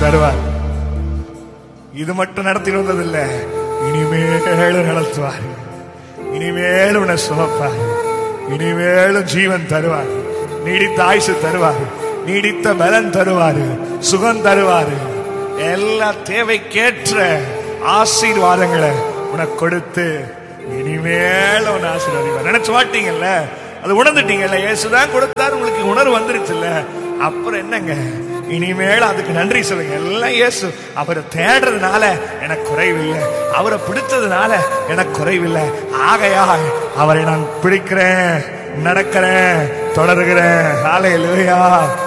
தருவார். இது மட்டும் நடத்தி வந்ததில்ல, இனிமேலும் நடத்துவார். இனிமேலும் உன்னை சுமப்பார். இனிமேலும் ஜீவன் தருவார், நீடித்த ஆயுசு தருவார், நீடித்த பலன் தருவார், சுகம் தருவார். எல்லா தேவைக்கேற்ற ஆசீர்வாதங்களை உனக்கு கொடுத்து இனிமேல உன்னை ஆசீர்வாதிப்பார். நினைச்சு மாட்டீங்கல்ல, அது உணர்ந்துட்டீங்கல்ல, இயேசுதான் கொடுத்தாரு, உங்களுக்கு உணர்வு வந்துருச்சுல்ல. அப்புறம் என்னங்க, இனிமேல் அதுக்கு நன்றி சொல்லுங்க. எல்லாம் இயேசு. அவரை தேடுறதுனால எனக்கு குறைவில்லை, அவரை பிடிச்சதுனால எனக்கு குறைவில்லை. ஆகையா அவரை நான் பிடிக்கிறேன், நடக்கிறேன், தொடர்கிறேன். ஹல்லேலூயா.